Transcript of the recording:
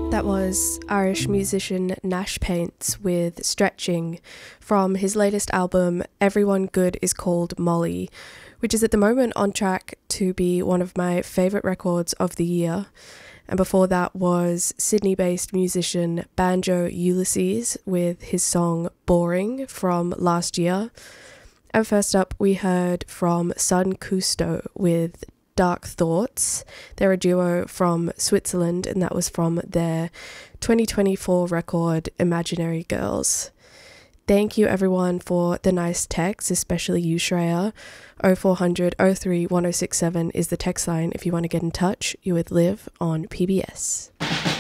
That was Irish musician Nash Paints with Stretching from his latest album Everyone Good Is Called Molly, which is at the moment on track to be one of my favourite records of the year. And before that was Sydney-based musician Banjo Ulysses with his song Boring from last year. And first up we heard from Sun Cousteau with Dark Thoughts. They're a duo from Switzerland, and that was from their 2024 record Imaginary Girls. Thank you everyone for the nice texts, especially you, Shreya. 0400 03 1067 is the text line if you want to get in touch. You with Liv on PBS.